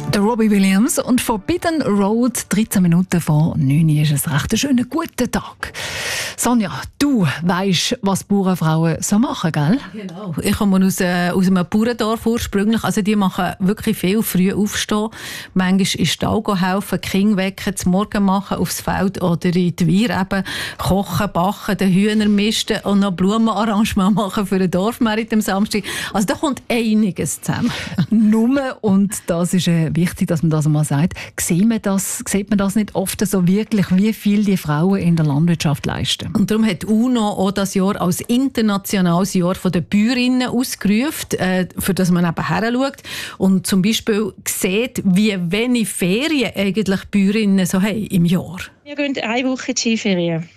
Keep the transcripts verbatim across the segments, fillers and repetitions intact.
Der Robbie Williams und Forbidden Road, dreizehn Minuten vor neun ist es recht ein schöner guten Tag. Sonja, du weisst, was Bauernfrauen so machen, gell? Genau. Ich komme aus, äh, aus einem Bauerndorf ursprünglich. Also die machen wirklich viel, früh aufstehen. Manchmal in den Stall helfen, die Kinder wecken, zum Morgen machen aufs Feld oder in die Weir eben kochen, backen, den Hühner misten und noch Blumenarrangement machen für den Dorfmerit am Samstag. Also da kommt einiges zusammen. Nur, und das ist äh, wichtig, dass man das mal sagt, sieht man das, sieht man das nicht oft so wirklich, wie viel die Frauen in der Landwirtschaft leisten. Und darum hat die UNO auch das Jahr als internationales Jahr der Bäuerinnen ausgerufen, äh, für das man eben heranschaut und zum Beispiel sieht, wie wenig Ferien eigentlich Bäuerinnen so haben im Jahr. Wir gehen eine Woche in die Skiferien.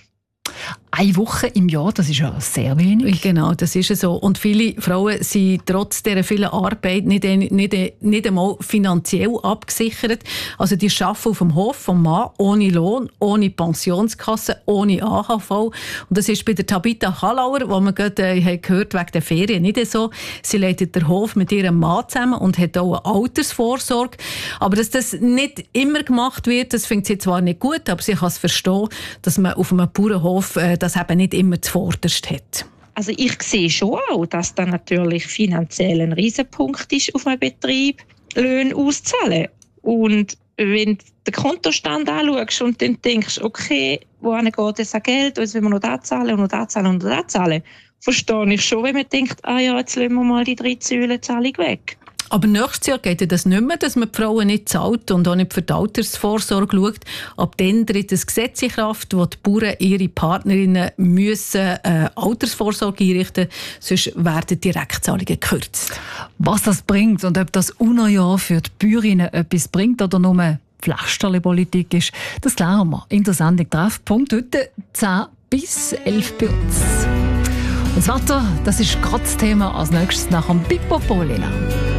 Eine Woche im Jahr, das ist ja sehr wenig. Genau, das ist so. Und viele Frauen sind trotz dieser vielen Arbeit nicht, nicht, nicht einmal finanziell abgesichert. Also die arbeiten auf dem Hof vom Mann ohne Lohn, ohne Pensionskasse, ohne A H V. Und das ist bei der Tabitha Hallauer, wo man gerade äh, gehört wegen der Ferien, nicht so. Sie leitet den Hof mit ihrem Mann zusammen und hat auch eine Altersvorsorge. Aber dass das nicht immer gemacht wird, das findet sie zwar nicht gut, aber sie kann es verstehen, dass man auf einem Bauernhof äh, das eben nicht immer zuvorderst hat. Also ich sehe schon auch, dass das natürlich finanziell ein Riesenpunkt ist auf einem Betrieb, Löhne auszahlen. Und wenn du den Kontostand anschaust und dann denkst, okay, wohin geht das an Geld, jetzt will man noch da zahlen und noch da zahlen und noch da zahlen, verstehe ich schon, wenn man denkt, ah ja, jetzt lassen wir mal die drei Säulenzahlung weg. Aber nächstes Jahr geht das nicht mehr, dass man die Frauen nicht zahlt und auch nicht für die Altersvorsorge schaut. Ab dann tritt ein Gesetz in Kraft, wo die Bauern ihre Partnerinnen müssen, äh, Altersvorsorge einrichten müssen, sonst werden Direktzahlungen gekürzt. Was das bringt und ob das UNO-Jahr für die Bäuerinnen etwas bringt oder nur Pflasterli-Politik ist, das klären wir in der Sendung «Treffpunkt» heute zehn bis elf bei uns. Und das Wetter, das ist gerade das Thema als nächstes nach dem Pippo Polina.